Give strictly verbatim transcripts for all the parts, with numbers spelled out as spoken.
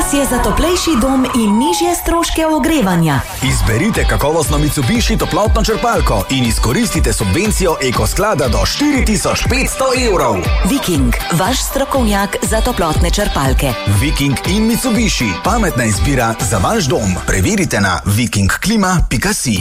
Čas je za toplejši dom in nižje stroške ogrevanja. Izberite kakovostno Mitsubishi toplotno črpalko in izkoristite subvencijo Ekosklada do štiri tisoč petsto evrov. Viking, vaš strokovnjak za toplotne črpalke. Viking in Mitsubishi, pametna izbira za vaš dom. Preverite na viking klima pika si.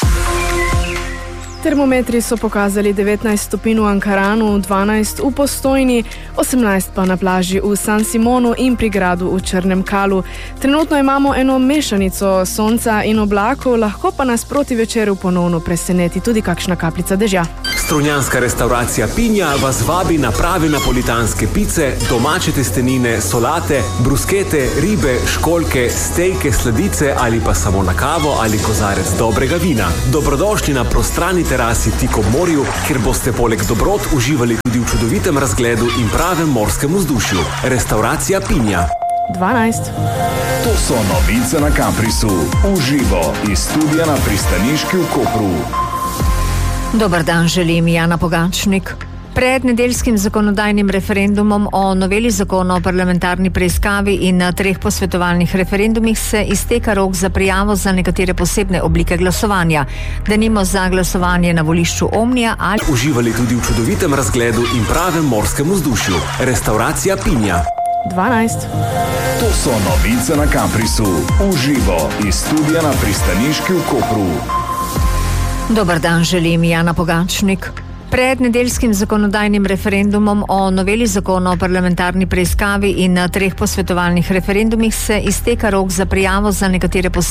Termometri so pokazali devetnajst stopinj v Ankaranu, dvanajst v Postojni, osemnajst pa na plaži v San Simonu in pri gradu v Črnem Kalu. Trenutno imamo eno mešanico sonca in oblakov, lahko pa nas proti večeru ponovno preseneti tudi kakšna kapljica dežja. Strunjanska restauracija Pinja vas vabi na prave napolitanske pice, domače testenine, solate, bruskete, ribe, školjke, stejke, sladice ali pa samo na kavo ali kozarec dobrega vina. Dobrodošli na prostrani terasi tik ob morju, kjer boste poleg dobrot uživali tudi v čudovitem razgledu in pravem morskem vzdušju. Restauracija Pinja. dvanajst. To so novice na Kamprisu. Uživo iz studia na Pristaniški v Kopru. Dobar dan, želim Jana Pogačnik. Pred nedeljskim zakonodajnim referendumom o noveli zakona o parlamentarni preiskavi in na treh posvetovalnih referendumih se izteka rok za prijavo za nekatere posebne oblike glasovanja, denimo za glasovanje na volišču Omnija ali uživali tudi v čudovitem razgledu in pravem morskem vzdušju. Restauracija Pinja. dvanajst. To so novice na Kamprisu. Uživo iz studia na Pristaniški v Kopru. Dobar dan, želim Jana Pogačnik. Pred nedeljskim zakonodajnim referendumom o noveli zakona o parlamentarni preiskavi in na treh posvetovalnih referendumih se izteka rok za prijavo za nekatere posebne